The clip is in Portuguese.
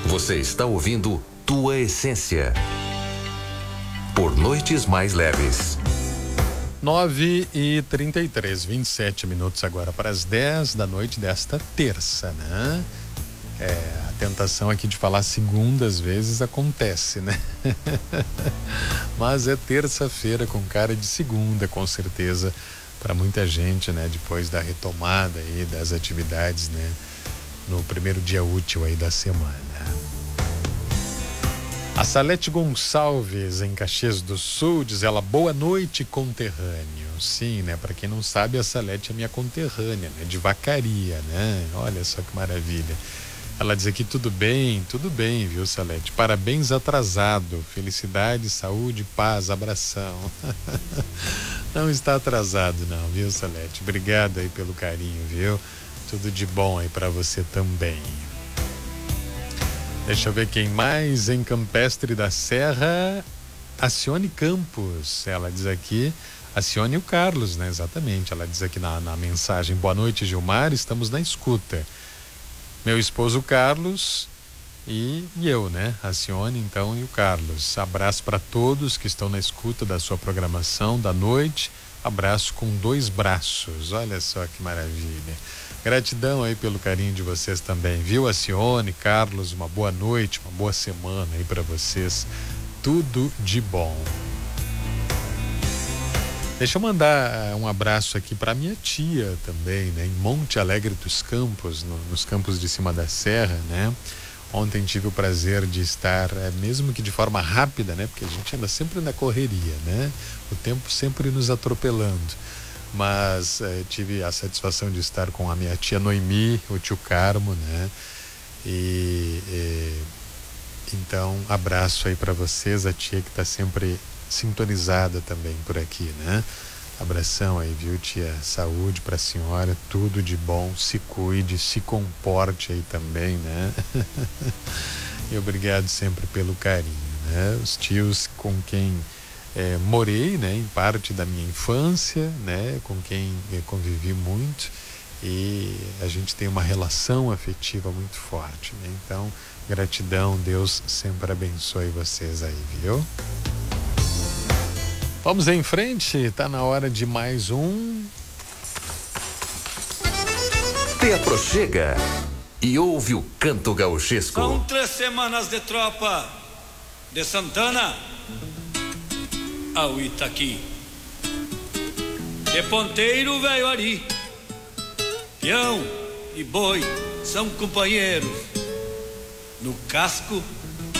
Você está ouvindo Tua Essência. Por Noites Mais Leves. 9h33, 27 minutos agora para as 10 da noite desta terça, né? A tentação aqui de falar segunda às vezes acontece, né? Mas é terça-feira com cara de segunda, com certeza, para muita gente, né? Depois da retomada aí das atividades, né? No primeiro dia útil aí da semana. A Salete Gonçalves, em Caxias do Sul, diz ela: boa noite, conterrâneo. Sim, né? Para quem não sabe, a Salete é minha conterrânea, né? De Vacaria, né? Olha só que maravilha. Ela diz aqui: tudo bem, viu, Salete? Parabéns atrasado. Felicidade, saúde, paz, abração. Não está atrasado não, viu, Salete? Obrigado aí pelo carinho, viu? Tudo de bom aí para você também. Deixa eu ver quem mais. Em Campestre da Serra, Acione Campos. Ela diz aqui, Acione e o Carlos, né? Exatamente. Ela diz aqui na mensagem: boa noite, Gilmar, estamos na escuta. Meu esposo Carlos e eu, né? Acione, então, e o Carlos. Abraço para todos que estão na escuta da sua programação da noite. Abraço com 2 braços. Olha só que maravilha. Gratidão aí pelo carinho de vocês também, viu? Acione, Carlos, uma boa noite, uma boa semana aí para vocês. Tudo de bom. Deixa eu mandar um abraço aqui para minha tia também, né? Em Monte Alegre dos Campos, nos campos de cima da serra, né? Ontem tive o prazer de estar, mesmo que de forma rápida, né? Porque a gente anda sempre na correria, né? O tempo sempre nos atropelando. Mas tive a satisfação de estar com a minha tia Noemi, o tio Carmo, né? Então, abraço aí para vocês, a tia que está sempre sintonizada também por aqui, né? Abração aí, viu, tia? Saúde para a senhora, tudo de bom, se cuide, se comporte aí também, né? E obrigado sempre pelo carinho, né? Os tios com quem morei, né, em parte da minha infância, né, com quem convivi muito, e a gente tem uma relação afetiva muito forte, né? Então, gratidão, Deus sempre abençoe vocês aí, viu? Vamos em frente, tá na hora de mais um. Te aproxega e ouve o canto gauchesco. São 3 semanas de tropa de Santana ao Itaqui. De ponteiro velho Ari, peão e boi são companheiros. No casco